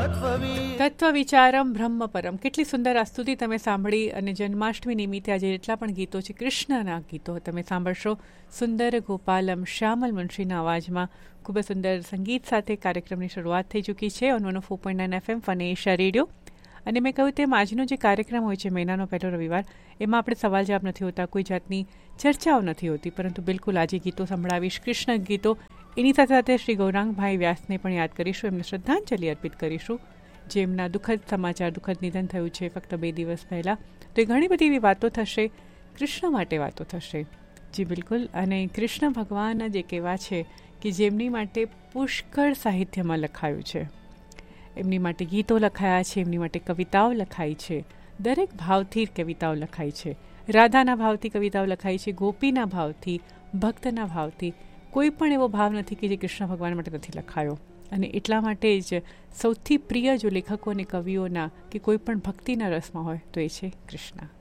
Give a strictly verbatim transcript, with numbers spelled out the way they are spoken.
તત્વ વિચારમ બ્રહ્મ પરમ. કેટલી સુંદર આ સ્તુતિ તમે સાંભળી. અને જન્માષ્ટમી નિમિત્તે આજે જેટલા પણ ગીતો છે, કૃષ્ણના ગીતો તમે સાંભળશો. સુંદર ગોપાલમ શ્યામલ મુનશીના અવાજમાં ખૂબ જ સુંદર સંગીત સાથે કાર્યક્રમની શરૂઆત થઈ ચૂકી છે on one four point nine F M fun Asia radio. અને મેં કહ્યું તેમ આજનો જે કાર્યક્રમ હોય છે મહિનાનો પહેલો રવિવાર, એમાં આપણે સવાલ જવાબ નથી હોતા, કોઈ જાતની ચર્ચાઓ નથી હોતી, પરંતુ બિલકુલ આજે ગીતો સંભળાવીશ, કૃષ્ણ ગીતો. એની સાથે સાથે શ્રી ગૌરાંગભાઈ વ્યાસને પણ યાદ કરીશું, એમને શ્રદ્ધાંજલિ અર્પિત કરીશું, જેમના દુઃખદ સમાચાર, દુઃખદ નિધન થયું છે ફક્ત બે દિવસ પહેલાં. તો એ ઘણી બધી એવી વાતો થશે, કૃષ્ણ માટે વાતો થશે. જી બિલકુલ. અને કૃષ્ણ ભગવાન જ એક એવા છે કે જેમની માટે પુષ્કળ સાહિત્યમાં લખાયું છે, એમની માટે ગીતો લખાયા છે, એમની માટે કવિતાઓ લખાઈ છે, દરેક ભાવથી કવિતાઓ લખાઈ છે. રાધાના ભાવથી કવિતાઓ લખાઈ છે, ગોપીના ભાવથી, ભક્તના ભાવથી. કોઈ પણ એવો ભાવ નથી કે જે કૃષ્ણ ભગવાન માટે નથી લખાયો. અને એટલા માટે જ સૌથી પ્રિય જો લેખકો અને કવિઓના કે કોઈ પણ ભક્તિના રસમાં હોય તો એ છે કૃષ્ણ.